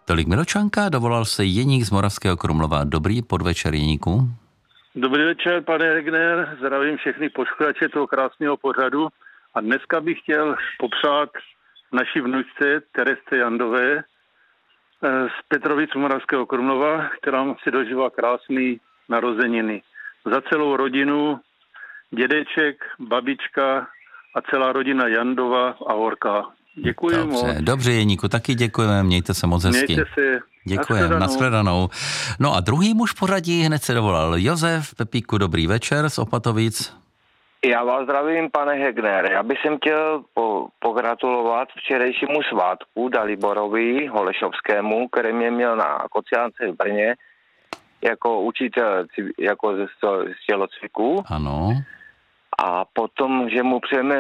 Tolik Miločanka, dovolal se Jeník z Moravského Krumlova. Dobrý podvečer, Jeníku. Dobrý večer, pane Regner, zdravím všechny posluchače toho krásného pořadu a dneska bych chtěl popřát naší vnučce Teresce Jandové z Petrovic Moravského Krumlova, která si dožila krásný narozeniny. Za celou rodinu, dědeček, babička a celá rodina Jandova a Horka. Děkuji moc. Dobře, Jeníku, taky děkujeme, mějte se moc hezky. Mějte se. Děkujeme, nashledanou. No a druhý muž poradí hned se dovolal Josef. Pepíku, dobrý večer z Opatovic. Já vás zdravím, pane Hegner. Já bych chtěl pogratulovat včerejšímu svátku Daliborovi Holešovskému, který mě měl na Kociánce v Brně jako učitel jako z tělocviku. Ano. A potom, že mu přejeme